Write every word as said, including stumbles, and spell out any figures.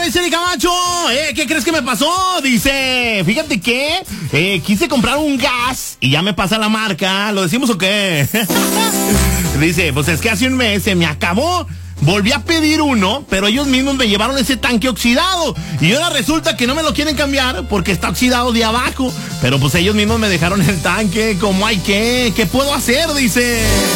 dice Camacho, eh, ¿qué crees que me pasó? Dice, fíjate que eh, quise comprar un gas y ya me pasa la marca, ¿lo decimos o qué? Dice, pues es que hace un mes se me acabó. Volví a pedir uno, pero ellos mismos me llevaron ese tanque oxidado. Y ahora resulta que no me lo quieren cambiar porque está oxidado de abajo. Pero pues ellos mismos me dejaron el tanque. ¿Cómo hay que? ¿Qué puedo hacer? Dice.